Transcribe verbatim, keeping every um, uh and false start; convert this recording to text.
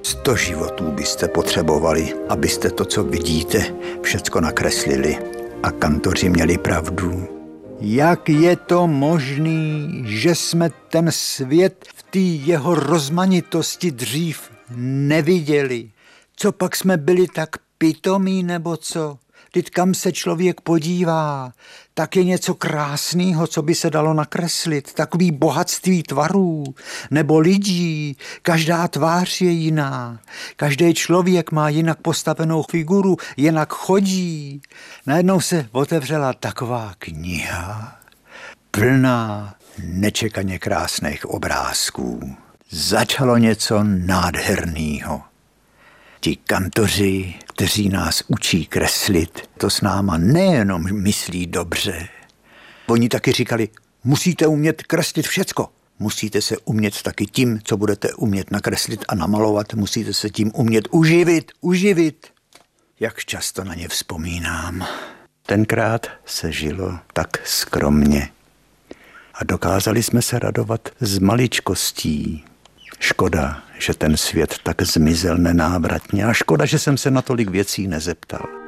Sto životů byste potřebovali, abyste to, co vidíte, všecko nakreslili. A kantoři měli pravdu. Jak je to možný, že jsme ten svět v té jeho rozmanitosti dřív neviděli? Co pak jsme byli tak pitomí nebo co? Teď kam se člověk podívá, tak je něco krásného, co by se dalo nakreslit. Takový bohatství tvarů nebo lidí. Každá tvář je jiná. Každý člověk má jinak postavenou figuru, jinak chodí. Najednou se otevřela taková kniha, plná nečekaně krásných obrázků. Začalo něco nádherného. Ti kantoři, kteří nás učí kreslit, to s náma nejenom myslí dobře. Oni taky říkali, musíte umět kreslit všecko. Musíte se umět taky tím, co budete umět nakreslit a namalovat. Musíte se tím umět uživit, uživit. Jak často na ně vzpomínám. Tenkrát se žilo tak skromně. A dokázali jsme se radovat z maličkostí. Škoda, že ten svět tak zmizel nenávratně a škoda, že jsem se na tolik věcí nezeptal.